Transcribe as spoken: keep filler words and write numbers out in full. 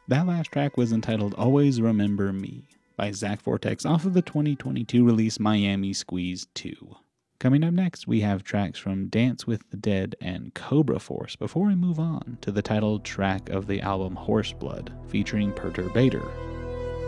That last track was entitled Always Remember Me by Zach Vortex off of the twenty twenty-two release Miami Squeeze two. Coming up next, we have tracks from Dance with the Dead and Cobra Force before we move on to the title track of the album Horseblood featuring Perturbator.